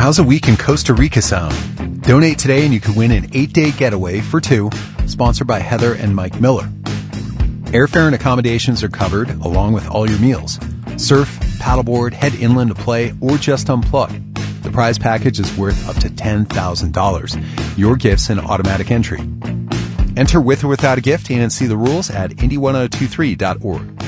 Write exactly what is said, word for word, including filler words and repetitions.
how's a week in Costa Rica sound? Donate today and you could win an eight-day getaway for two, sponsored by Heather and Mike Miller. Airfare and accommodations are covered, along with all your meals. Surf, paddleboard, head inland to play, or just unplug. The prize package is worth up to ten thousand dollars. Your gift's an automatic entry. Enter with or without a gift and see the rules at indy ten twenty-three dot org.